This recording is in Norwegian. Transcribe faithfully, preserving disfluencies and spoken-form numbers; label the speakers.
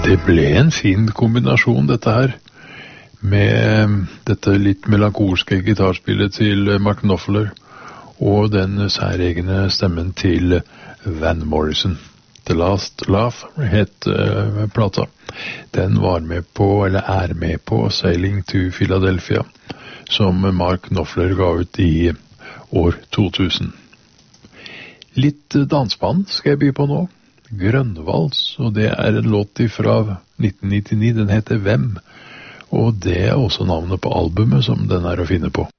Speaker 1: Det ble en fin kombinasjon, dette her, med dette litt melankolske gitarspillet til Mark Knopfler og den særegne stemmen til Van Morrison. The Last Laugh het uh, plata. Den var med på, eller er med på, Sailing to Philadelphia, som Mark Knopfler ga ut i år to tusen. Litt dansband skal jeg by på nå. Grønnvals, og det er en låt fra nitten nittini, den heter Hvem? Og det er også navnet på albumet som den er å finne på.